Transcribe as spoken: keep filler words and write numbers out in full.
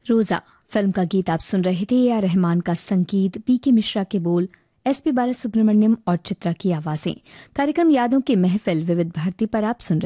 रोजा फिल्म का गीत आप सुन रहे थे। ए आर रहमान का संगीत, बी के मिश्रा के बोल, एस पी बालासुब्रमण्यम और चित्रा की आवाजें। कार्यक्रम यादों की महफिल विविध भारती पर आप सुन रहे